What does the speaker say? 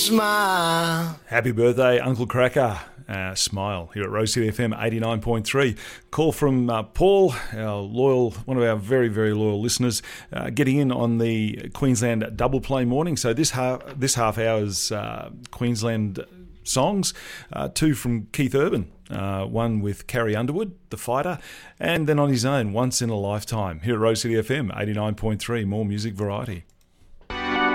Smile. Happy birthday, Uncle Cracker. Smile here at Rose City FM 89.3. Call from Paul, our loyal, one of our very, very loyal listeners, getting in on the Queensland double play morning. So this half hour's Queensland songs, two from Keith Urban, one with Carrie Underwood, the fighter, and then on his own, Once in a Lifetime. Here at Rose City FM 89.3, more music variety.